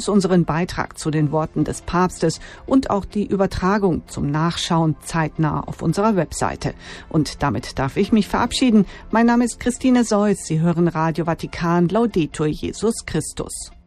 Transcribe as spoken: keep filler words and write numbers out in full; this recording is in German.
es unseren Beitrag zu den Worten des Papstes und auch die Übertragung zum Nachschauen zeitnah auf unserer Webseite. Und damit darf ich mich verabschieden. Mein Name ist Christine Seuss. Sie hören Radio Vatikan. Laudetur Jesus Christus.